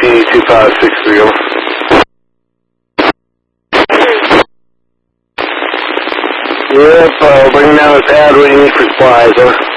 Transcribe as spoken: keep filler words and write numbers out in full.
T two five six three, over. Yep, uh, bring down this ad, what do you need for supplies, over.